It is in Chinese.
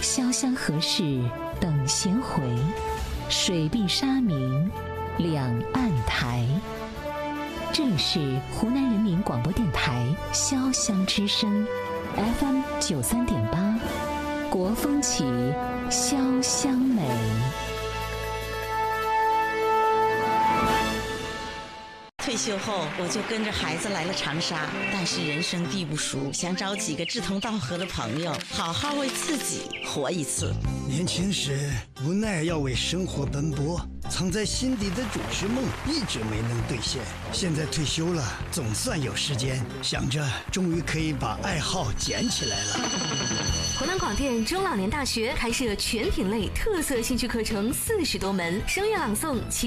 潇湘何事等闲回，水碧沙明两岸台。这里是湖南人民广播电台潇湘之声 FM 93.8，国风起，潇湘美。 退休后，我就跟着孩子来了长沙，但是人生地不熟，想找几个志同道合的朋友，好好为自己活一次。 年轻时无奈要为生活奔波，藏在心底的主持梦一直没能兑现。现在退休了，总算有时间，想着终于可以把爱好捡起来了。 湖南广电中老年大学开设全品类特色兴趣课程40多门，声乐朗诵